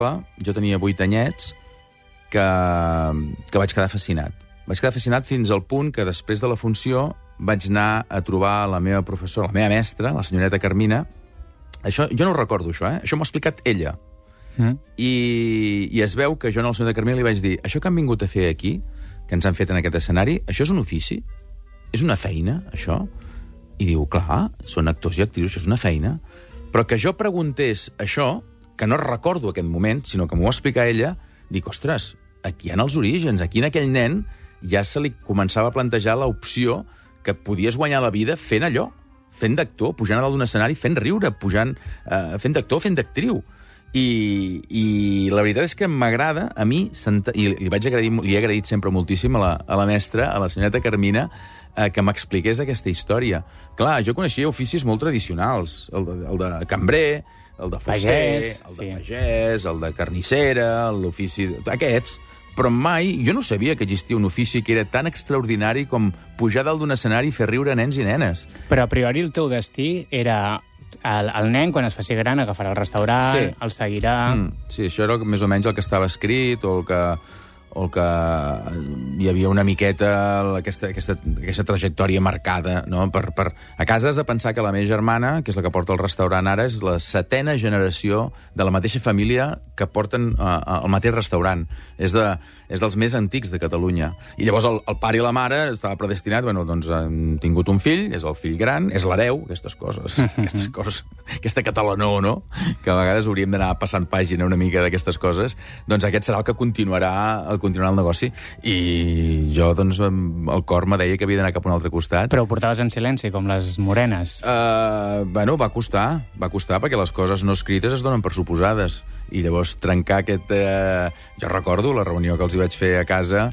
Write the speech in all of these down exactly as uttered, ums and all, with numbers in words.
jo tenia vuit anyets, que, que vaig quedar fascinat. Vaig quedar fascinat fins al punt que després de la funció vaig anar a trobar la meva professora, la meva mestra, la senyoreta Carmina. Això, jo no ho recordo, això, eh? Això m'ho ha explicat ella. Mm. I, I es veu que jo a la senyoreta Carmina li vaig dir això que han vingut a fer aquí, que ens han fet en aquest escenari, això és un ofici? És una feina, això? I diu, clar, són actors i actrius, això és una feina. Però que jo preguntés això, que no recordo aquest moment, sinó que m'ho va explicar ella, dic, ostres, aquí hi ha els orígens, aquí en aquell nen ja se li començava a plantejar l'opció que podies guanyar la vida fent allò, fent d'actor, pujant a dalt d'un escenari, fent riure, pujant, eh, fent d'actor, fent d'actriu. I, I la veritat és que m'agrada, a mi, i li, vaig agrair, li he agraït sempre moltíssim a la, a la mestra, a la senyoreta Carmina, eh, que m'expliqués aquesta història. Clar, jo coneixia oficis molt tradicionals, el de, el de cambrer, el de fuster, pagès, el de sí. pagès, el de carnissera, l'ofici... Aquests... Però mai, jo no sabia que existia un ofici que era tan extraordinari com pujar dalt d'un escenari i fer riure nens i nenes. Però a priori el teu destí era el, el nen, quan es faci gran, agafarà el restaurant, sí. el seguirà... Mm, sí, això era més o menys el que estava escrit, o el que, o el que hi havia una miqueta aquesta, aquesta, aquesta trajectòria marcada. No? Per, per... A casa has de pensar que la meva germana, que és la que porta el restaurant ara, és la setena generació de la mateixa família que porten uh, el mateix restaurant. És, de, és dels més antics de Catalunya. I llavors el, el pare i la mare estava predestinat, bueno, doncs han tingut un fill, és el fill gran, és l'hereu, aquestes coses, aquestes coses, aquesta catalanó, no? Que a vegades hauríem d'anar passant pàgina una mica d'aquestes coses. Doncs aquest serà el que continuarà el, continuarà el negoci. I jo, doncs, el cor me deia que havia d'anar cap a un altre costat. Però ho portaves en silenci, com les morenes? Uh, bueno, va costar, va costar, perquè les coses no escrites es donen per suposades. I llavors trencar aquest... Eh... Jo recordo la reunió que els hi vaig fer a casa...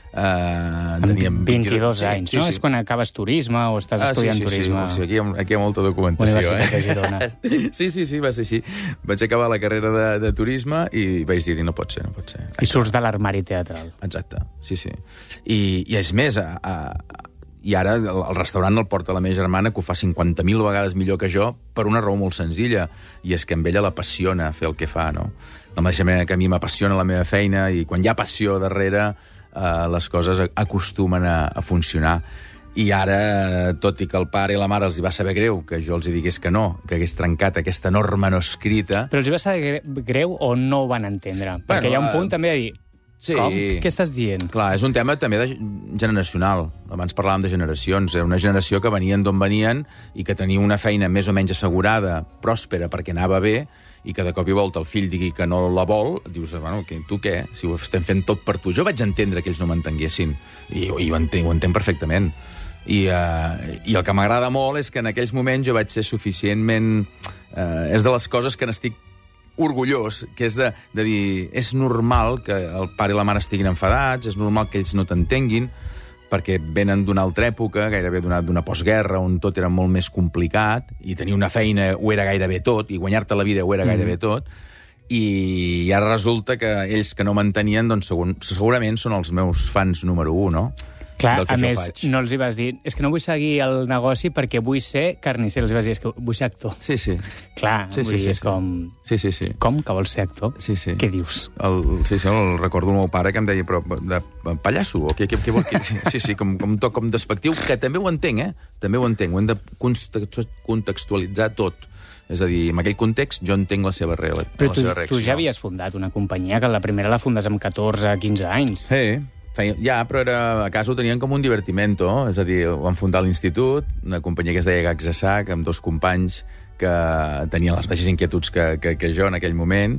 Eh, teníem vint-i-dos anys, sí, no? Sí, sí. És quan acabes turisme o estàs ah, estudiant sí, sí, turisme. Sí, sí. Aquí, hi ha, aquí hi ha molta documentació. Universitat de Girona. Eh? Sí, sí, sí, va ser així. Vaig acabar la carrera de, de turisme i vaig dir, no pot ser, no pot ser. I surts de l'armari teatral. Exacte, sí, sí. I, i és més, a, a, i ara el, el restaurant el porta la meva germana, que ho fa cinquanta mil vegades millor que jo, per una raó molt senzilla, i és que amb ella l'apassiona fer el que fa, no? De la mateixa manera que a mi m'apassiona la meva feina, i quan hi ha passió darrere, eh, les coses acostumen a, a funcionar. I ara, tot i que el pare i la mare els hi va saber greu que jo els hi digués que no, que hagués trencat aquesta norma no escrita... Però els hi va saber greu o no ho van entendre? Bueno, perquè hi ha un punt també de dir... Sí. Com? Què estàs dient? Clar, és un tema també de generacional. Abans parlàvem de generacions. Una generació que venien d'on venien i que tenia una feina més o menys assegurada, pròspera, perquè anava bé, i que de cop i volta el fill digui que no la vol, dius, bueno, tu què? Si ho estem fent tot per tu. Jo vaig entendre que ells no m'entenguessin, i, i ho, entenc, ho entenc perfectament. I, uh, i el que m'agrada molt és que en aquells moments jo vaig ser suficientment... Uh, és de les coses que n'estic orgullós, que és de, de dir, és normal que el pare i la mare estiguin enfadats, és normal que ells no t'entenguin, perquè venen d'una altra època, gairebé d'una postguerra, on tot era molt més complicat, i tenir una feina ho era gairebé tot, i guanyar-te la vida ho era gairebé tot, i ara resulta que ells que no m'entenien, doncs segurament són els meus fans número un, no? Clar, a més, faig. No els hi vas dir, és que no vull seguir el negoci perquè vull ser carnisser, els hi vas dir, és que vull ser actor. Sí, sí. Clar, sí, vull sí, dir, sí, és com... Sí, sí, sí. Com, que vols ser actor? Sí, sí. Què dius? El, sí, sí, el recordo el meu pare que em deia, però de pallasso, o què, què, què vol? Sí, sí, com, com, com despectiu, que també ho entenc, eh? També ho entenc, ho hem de contextualitzar tot. És a dir, en aquell context jo entenc la seva, real, però la tu, seva reacció. Tu ja havies fundat una companyia, que la primera la fundes amb catorze, quinze anys. Sí. Ja, però era, a casa ho tenien com un divertimento, és a dir, ho van fundar a l'institut, una companyia que es deia Gags a Sac, amb dos companys que tenien les mateixes inquietuds que, que, que jo en aquell moment,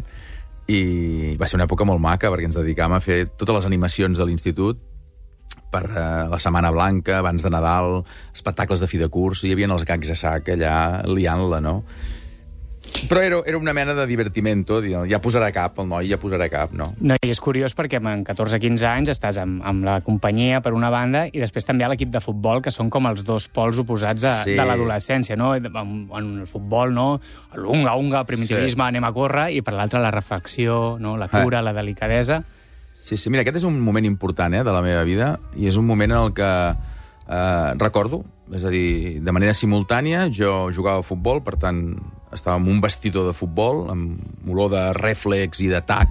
i va ser una època molt maca, perquè ens dedicàvem a fer totes les animacions de l'institut per uh, la Setmana Blanca, abans de Nadal, espectacles de fi de curs, i hi havia els Gags a Sac allà liant-la, no? Però era, era una mena de divertimento, ja posarà cap, el noi ja posarà cap, no? No, i és curiós perquè amb catorze quinze anys estàs amb, amb la companyia, per una banda, i després també a l'equip de futbol, que són com els dos pols oposats de, sí. de l'adolescència, no? En, en el futbol, no? L'unga, unga, primitivisme, sí. Anem a córrer, i per l'altra la reflexió, no? La cura, ah. la delicadesa... Sí, sí, mira, aquest és un moment important, eh, de la meva vida, i és un moment en el que eh, recordo, és a dir, de manera simultània, jo jugava a futbol, per tant, estava en un vestidor de futbol, amb olor de rèflex i de tac,